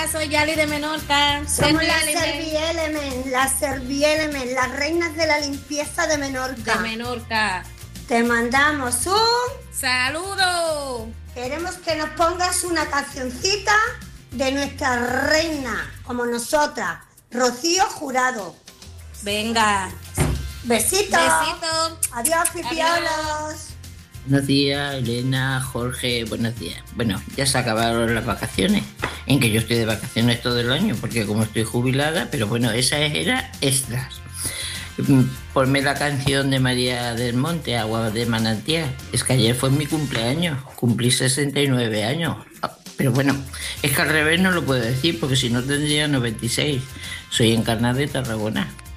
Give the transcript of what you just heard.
soy Yali de Menorca. Somos las Servielemen, las reinas de la limpieza de Menorca. De Menorca. Te mandamos un ¡saludo! Queremos que nos pongas una cancioncita de nuestra reina, como nosotras, Rocío Jurado. Venga. Besitos. Besito. Adiós, pipiolos. Buenos días, Elena, Jorge, buenos días. Bueno, ya se acabaron las vacaciones, en que yo estoy de vacaciones todo el año, porque como estoy jubilada, pero bueno, esa era extras. Ponme la canción de María del Monte, Agua de Manantial. Es que ayer fue mi cumpleaños, cumplí 69 años. Pero bueno, es que al revés no lo puedo decir, porque si no tendría 96. Soy encarnada de Tarragona.